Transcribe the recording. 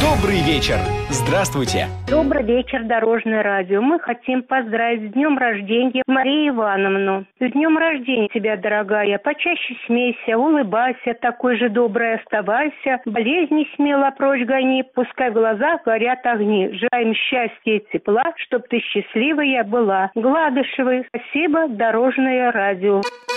Добрый вечер. Здравствуйте. Добрый вечер, Дорожное радио. Мы хотим поздравить с днем рождения Марию Ивановну. С днем рождения тебя, дорогая. Почаще смейся, улыбайся, такой же доброй оставайся. Болезни смело прочь гони, пускай в глазах горят огни. Желаем счастья и тепла, чтоб ты счастливая была. Гладышевой. Спасибо, Дорожное радио.